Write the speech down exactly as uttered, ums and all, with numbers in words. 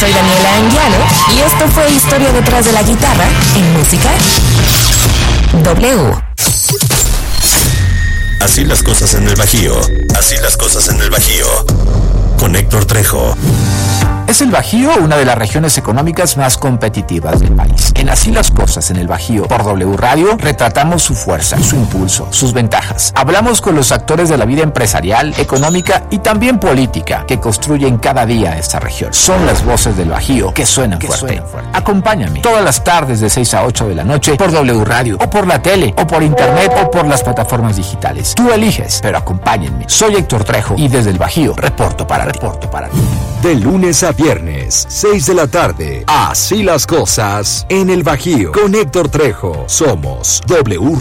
soy Daniela Anguiano y esto fue Historia detrás de la guitarra en Música W. Así las cosas en el Bajío. Así las cosas en el Bajío. Con Héctor Trejo. Es el Bajío una de las regiones económicas más competitivas del país. En Así las cosas en el Bajío por W Radio retratamos su fuerza, su impulso, sus ventajas. Hablamos con los actores de la vida empresarial, económica y también política que construyen cada día esta región. Son las voces del Bajío que suenan que fuerte. Suenan fuerte. Acompáñame todas las tardes de seis a ocho de la noche por W Radio o por la tele o por internet o por las plataformas digitales. Tú eliges, pero acompáñenme. Soy Héctor Trejo y desde el Bajío reporto para reporto para ti. De lunes a viernes, seis de la tarde. Así las cosas en el Bajío. Con Héctor Trejo. Somos W